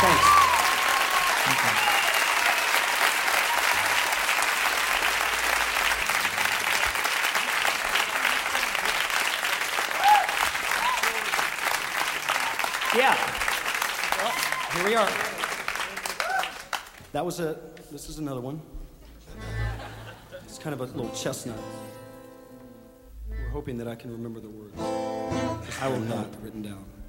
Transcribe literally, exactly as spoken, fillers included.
Thanks. Okay. Yeah. Well, here we are. That was a, this is another one. It's kind of a little chestnut. We're hoping that I can remember the words. I will not written down.